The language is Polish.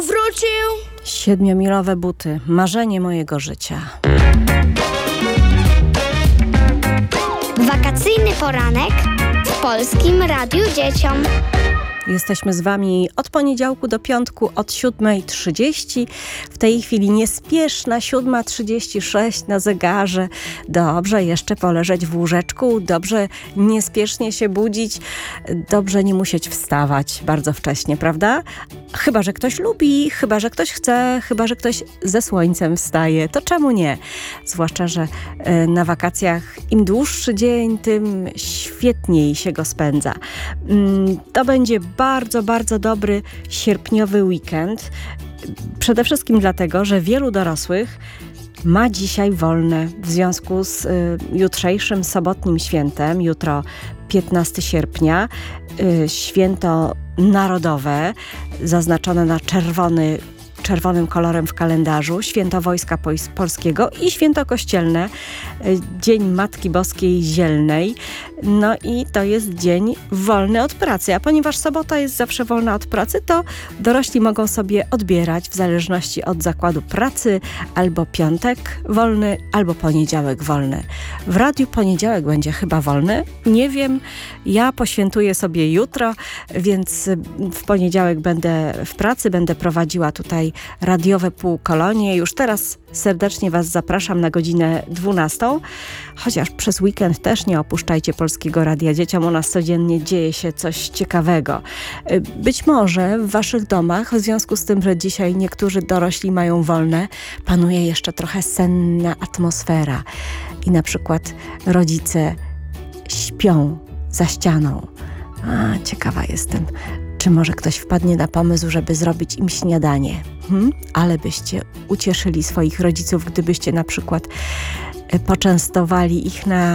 Wrócił 7-milowe buty, marzenie mojego życia. wakacyjny poranek w Polskim Radiu Dzieciom. Jesteśmy z Wami od poniedziałku do piątku od 7:30. W tej chwili niespieszna 7:36 na zegarze. Dobrze jeszcze poleżeć w łóżeczku, dobrze niespiesznie się budzić, dobrze nie musieć wstawać bardzo wcześnie, prawda? Chyba że ktoś lubi, chyba że ktoś chce, chyba że ktoś ze słońcem wstaje. To czemu nie? Zwłaszcza, że na wakacjach im dłuższy dzień, tym świetniej się go spędza. To będzie bardzo, bardzo dobry sierpniowy weekend. Przede wszystkim dlatego, że wielu dorosłych ma dzisiaj wolne w związku z jutrzejszym sobotnim świętem. Jutro 15 sierpnia, święto narodowe, zaznaczone na czerwonym kolorem w kalendarzu, święto Wojska Polskiego i święto kościelne, Dzień Matki Boskiej Zielnej. No i to jest dzień wolny od pracy, a ponieważ sobota jest zawsze wolna od pracy, to dorośli mogą sobie odbierać w zależności od zakładu pracy albo piątek wolny, albo poniedziałek wolny. W radiu poniedziałek będzie chyba wolny, nie wiem, ja poświętuję sobie jutro, więc w poniedziałek będę w pracy, będę prowadziła tutaj radiowe półkolonie. Już teraz serdecznie Was zapraszam na godzinę 12, chociaż przez weekend też nie opuszczajcie Polskiego Radia Dzieciom. U nas codziennie dzieje się coś ciekawego. Być może w Waszych domach, w związku z tym, że dzisiaj niektórzy dorośli mają wolne, panuje jeszcze trochę senna atmosfera i na przykład rodzice śpią za ścianą. Ciekawa jestem, czy może ktoś wpadnie na pomysł, żeby zrobić im śniadanie. Ale byście ucieszyli swoich rodziców, gdybyście na przykład poczęstowali ich na